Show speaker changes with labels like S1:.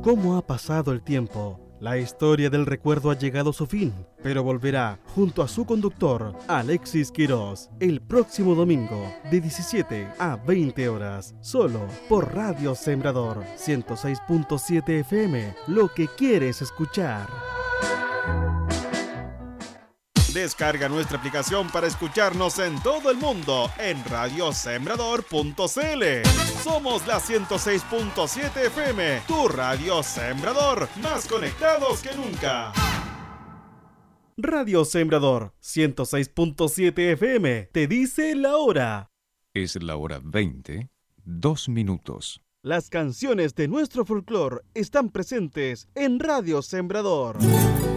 S1: ¿Cómo ha pasado el tiempo? La historia del recuerdo ha llegado a su fin, pero volverá junto a su conductor, Alexis Quirós, el próximo domingo, de 17 a 20 horas, solo por Radio Sembrador 106.7 FM, lo que quieres escuchar.
S2: Descarga nuestra aplicación para escucharnos en todo el mundo en radiosembrador.cl. Somos la 106.7 FM, tu Radio Sembrador, más conectados que nunca.
S1: Radio Sembrador 106.7 FM te dice la hora.
S3: Es la hora 20, 2 minutos.
S1: Las canciones de nuestro folclore están presentes en Radio Sembrador.